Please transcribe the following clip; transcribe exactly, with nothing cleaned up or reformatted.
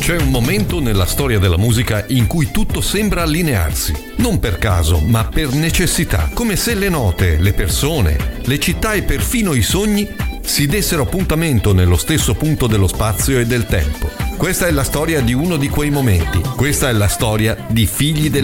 C'è un momento nella storia della musica in cui tutto sembra allinearsi, non per caso, ma per necessità, come se le note, le persone, le città e perfino i sogni si dessero appuntamento nello stesso punto dello spazio e del tempo. Questa è la storia di uno di quei momenti, questa è la storia di Figli del